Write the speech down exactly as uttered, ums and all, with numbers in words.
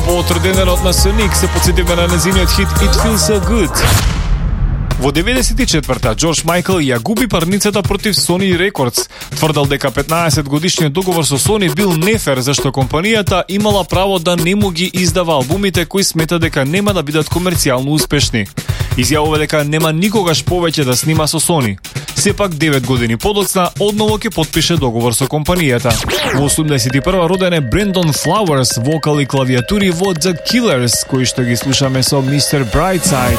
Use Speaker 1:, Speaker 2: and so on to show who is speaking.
Speaker 1: По повод роденденот на Соник се потсетивме на незиниот хит It Feels So Good. Во деветдесет и четврта Джордж Майкл ја губи парницата против Sony Records. Тврдал дека петнаесет годишниот договор со Sony бил нефер зашто компанијата имала право да не му ги издава албумите кои смета дека нема да бидат комерцијално успешни. Изјавува дека нема никогаш повеќе да снима со Sony. Сепак девет години подоцна одново ќе потпише договор со компанијата. Во осумдесет и прва роден е Брендон Флауърс, вокал и клавиатури во The Killers, кои што ги слушаме со мистер Brightside.